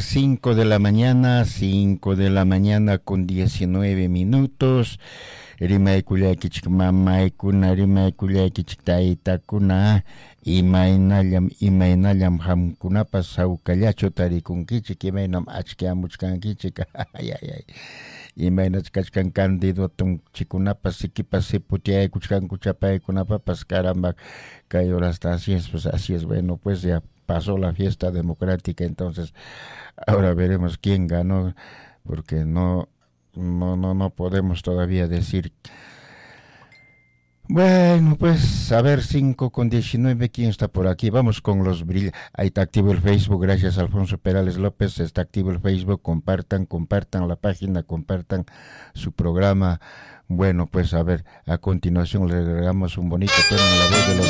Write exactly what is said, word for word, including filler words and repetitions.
cinco de la mañana, cinco de la mañana con diecinueve minutos. Rimay kullaki mamay kuna, rimay kullaki tayta kuna, imaynallam imaynallam hamkunapas sawkallachu tarikunkichik, imaynam achkiamuchkankichik, ay ay ay. Imaynach kachkan candidatum chikunapas sikipas siputiaykuchkanku chapaykunapapas, caramba, kay hora hasta así es, pues así es, bueno, pues ya pasó la fiesta democrática, entonces ahora veremos quién ganó, porque no no no no podemos todavía decir. Bueno, pues a ver, cinco con diecinueve, ¿quién está por aquí? Vamos con los brillantes. Ahí está activo el Facebook, gracias Alfonso Perales López, está activo el Facebook, compartan, compartan la página, compartan su programa. Bueno, pues a ver, a continuación le agregamos un bonito tema en la voz de los